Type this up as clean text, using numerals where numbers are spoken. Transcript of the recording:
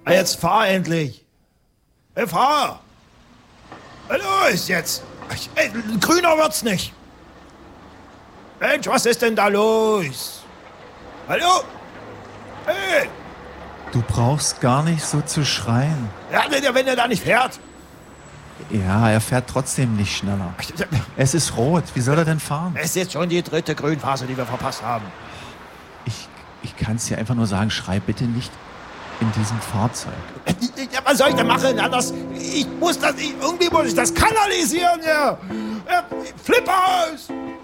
Jetzt fahr endlich. Fahr. Los jetzt. Grüner wird's nicht. Mensch, was ist denn da los? Hallo? Hey. Du brauchst gar nicht so zu schreien. Ja, wenn er da nicht fährt. Ja, er fährt trotzdem nicht schneller. Es ist rot. Wie soll er denn fahren? Es ist jetzt schon die 3. Grünphase, die wir verpasst haben. Ich kann es dir einfach nur sagen, schrei bitte nicht in diesem Fahrzeug. Ja, was soll ich denn machen? Irgendwie muss ich das kanalisieren, ja. Flipper aus!